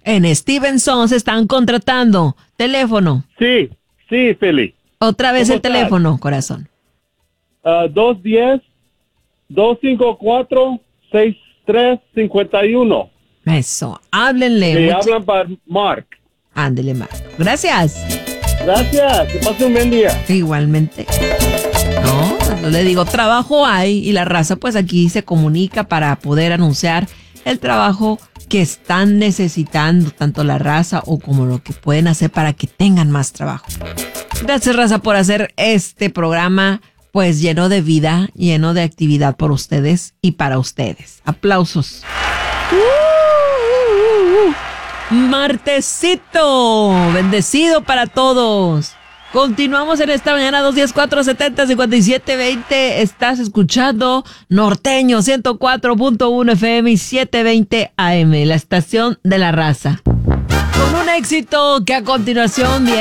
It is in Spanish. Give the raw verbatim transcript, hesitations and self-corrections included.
En Stevenson se están contratando. Teléfono. Sí, sí, Feli. Otra vez el ¿Cómo estás? teléfono, corazón. Uh, dos uno cero, dos cinco cuatro, seis tres cinco uno. Eso, háblenle. Me mucho- hablan para Mark. Ándele más. Gracias. Gracias, que pase un buen día. Igualmente. No, no le digo, trabajo hay y la raza pues aquí se comunica para poder anunciar el trabajo que están necesitando, tanto la raza o como lo que pueden hacer para que tengan más trabajo. Gracias, raza, por hacer este programa pues lleno de vida, lleno de actividad por ustedes y para ustedes. Aplausos. Uh, uh, uh, uh. Martesito, bendecido para todos. Continuamos en esta mañana, dos uno cero, cuatro siete cero, cinco siete dos cero. Estás escuchando Norteño ciento cuatro punto uno F M y setecientos veinte A M, la estación de la raza. Con un éxito que a continuación viene.